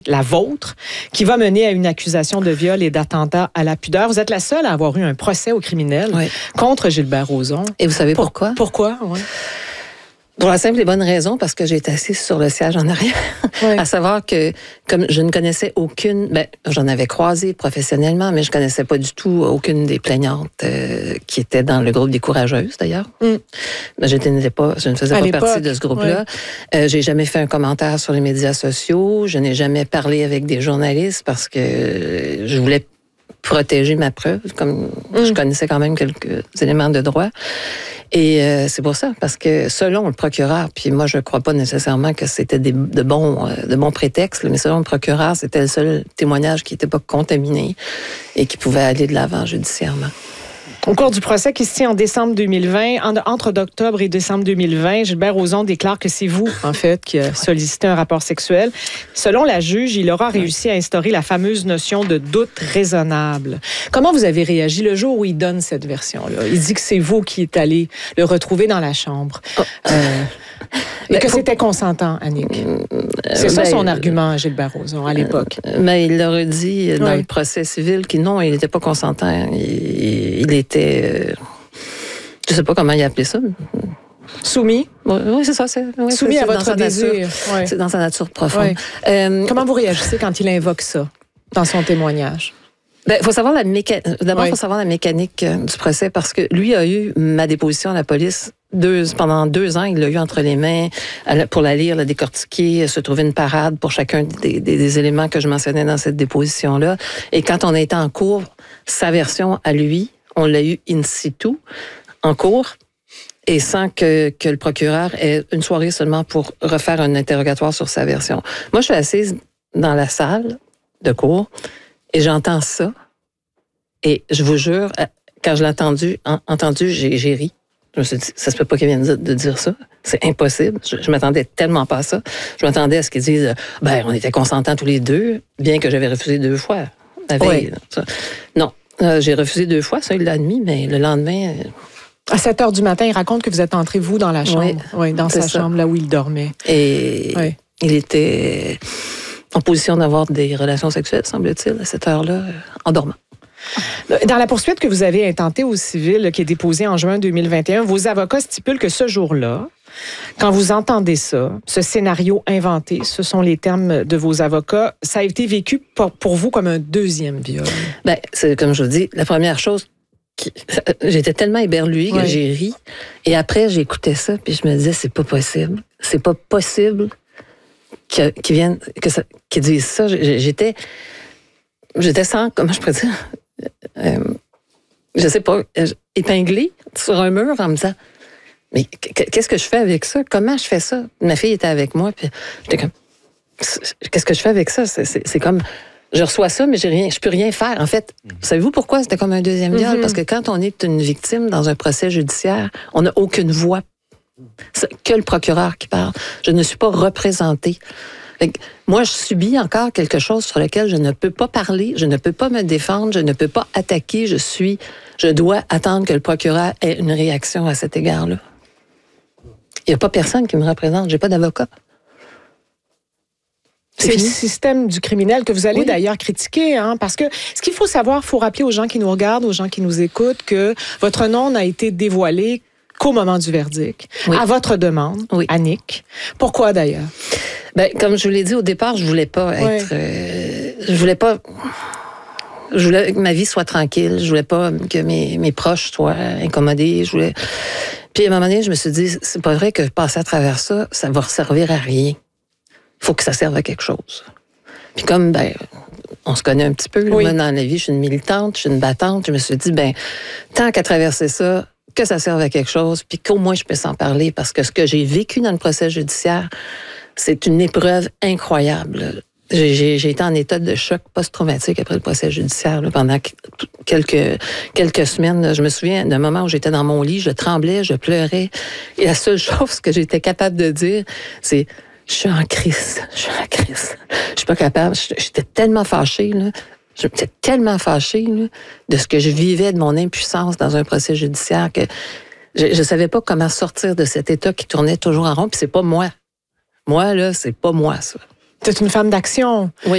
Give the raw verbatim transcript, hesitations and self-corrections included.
la vôtre, qui va mener à une accusation de viol et d'attentat à la pudeur. Vous êtes la seule à avoir eu un procès au criminel oui. contre Gilbert Rozon. Et vous savez Pour, pourquoi? Pourquoi, oui. Pour la simple et bonne raison, parce que j'ai été assise sur le siège en arrière. Oui. À savoir que, comme je ne connaissais aucune, ben, j'en avais croisé professionnellement, mais je connaissais pas du tout aucune des plaignantes euh, qui étaient dans le groupe des courageuses, d'ailleurs. Mm. Ben, je, n'étais pas, je ne faisais à pas partie de ce groupe-là. Oui. Euh, j'ai jamais fait un commentaire sur les médias sociaux. Je n'ai jamais parlé avec des journalistes parce que je voulais protéger ma preuve, comme mm. je connaissais quand même quelques éléments de droit. Et euh, c'est pour ça, parce que selon le procureur, puis moi je ne crois pas nécessairement que c'était des, de, bons, euh, de bons prétextes, mais selon le procureur, c'était le seul témoignage qui n'était pas contaminé et qui pouvait aller de l'avant judiciairement. Au cours du procès qui se tient en décembre deux mille vingt, entre octobre et décembre deux mille vingt, Gilbert Rozon déclare que c'est vous, en fait, qui a sollicité un rapport sexuel. Selon la juge, il aura réussi à instaurer la fameuse notion de doute raisonnable. Comment vous avez réagi le jour où il donne cette version-là? Il dit que c'est vous qui êtes allé le retrouver dans la chambre. Oh. Euh, et que c'était consentant, Annick. C'est ça son argument, Gilbert Rozon, à l'époque. Mais il l'aurait dit dans oui. le procès civil qu'il non, il n'était pas consentant. Il, il était... Je ne sais pas comment il a appelé ça. Soumis? Oui, oui c'est ça. C'est, oui, Soumis c'est, à votre désir. Oui. C'est dans sa nature profonde. Oui. Euh, comment vous réagissez quand il invoque ça dans son témoignage? Ben, faut savoir la mécanique. D'abord, il oui. faut savoir la mécanique du procès parce que lui a eu ma déposition à la police deux, pendant deux ans. Il l'a eu entre les mains pour la lire, la décortiquer, se trouver une parade pour chacun des, des, des éléments que je mentionnais dans cette déposition-là. Et quand on a été en cours, sa version à lui, on l'a eu in situ, en cours, et sans que, que le procureur ait une soirée seulement pour refaire un interrogatoire sur sa version. Moi, je suis assise dans la salle de cours, et j'entends ça, et je vous jure, quand je l'ai entendu, en, entendu j'ai, j'ai ri. Je me suis dit, ça se peut pas qu'il vienne de, de dire ça. C'est impossible. Je, je m'attendais tellement pas à ça. Je m'attendais à ce qu'ils disent, ben, on était consentants tous les deux, bien que j'avais refusé deux fois la veille. Oui. Non, euh, j'ai refusé deux fois, ça, il l'a admis, mais le lendemain... Euh... À sept heures du matin, il raconte que vous êtes entré, vous, dans la chambre. Oui, oui dans sa ça. chambre, là où il dormait. Et oui. il était... en position d'avoir des relations sexuelles, semble-t-il, à cette heure-là, en dormant. Dans la poursuite que vous avez intentée au civil, qui est déposée en juin deux mille vingt et un, vos avocats stipulent que ce jour-là, quand vous entendez ça, ce scénario inventé, ce sont les termes de vos avocats, ça a été vécu pour, pour vous comme un deuxième viol. Bien, c'est comme je vous dis, la première chose, qui, j'étais tellement éberluée que oui. j'ai ri. Et après, j'écoutais ça, puis je me disais, c'est pas possible. C'est pas possible qu'ils qui viennent, que ça, qu'ils disent ça. J'étais, j'étais sans, comment je pourrais dire, euh, je sais pas, épinglée sur un mur en me disant, mais qu'est-ce que je fais avec ça? Comment je fais ça? Ma fille était avec moi, puis j'étais comme, qu'est-ce que je fais avec ça? C'est, c'est, c'est comme, je reçois ça, mais j'ai rien, je peux rien faire. En fait, mm-hmm. savez-vous pourquoi c'était comme un deuxième viol? Mm-hmm. Parce que quand on est une victime dans un procès judiciaire, on n'a aucune voix. C'est que le procureur qui parle. Je ne suis pas représentée. Moi, je subis encore quelque chose sur lequel je ne peux pas parler, je ne peux pas me défendre, je ne peux pas attaquer. Je suis, je dois attendre que le procureur ait une réaction à cet égard-là. Il n'y a pas personne qui me représente. J'ai pas d'avocat. C'est, c'est le système du criminel que vous allez oui. d'ailleurs critiquer, hein, parce que ce qu'il faut savoir, il faut rappeler aux gens qui nous regardent, aux gens qui nous écoutent, que votre nom n'a été dévoilé qu'au moment du verdict, oui. à votre demande, oui. Annick. Pourquoi d'ailleurs? Ben, comme je vous l'ai dit au départ, je voulais pas être, oui. euh, je voulais pas, je voulais que ma vie soit tranquille, je voulais pas que mes, mes proches soient incommodés, je voulais. Puis à un moment donné, je me suis dit, c'est pas vrai que passer à travers ça, ça va servir à rien. Il faut que ça serve à quelque chose. Puis comme, ben, on se connaît un petit peu, oui. moi, dans la vie, je suis une militante, je suis une battante, je me suis dit, ben, tant qu'à traverser ça, que ça serve à quelque chose, puis qu'au moins je puisse en parler, parce que ce que j'ai vécu dans le procès judiciaire, c'est une épreuve incroyable. J'ai, j'ai, j'ai été en état de choc post-traumatique après le procès judiciaire là, pendant quelques, quelques semaines. Là. Je me souviens d'un moment où j'étais dans mon lit, je tremblais, je pleurais, et la seule chose que j'étais capable de dire, c'est « je suis en crise, je suis en crise, je suis pas capable ». J'étais tellement fâchée, là. J'étais tellement fâchée là, de ce que je vivais, de mon impuissance dans un procès judiciaire, que je ne savais pas comment sortir de cet état qui tournait toujours en rond. Puis c'est pas moi. Moi, là, c'est pas moi, ça. C'est une femme d'action. Oui.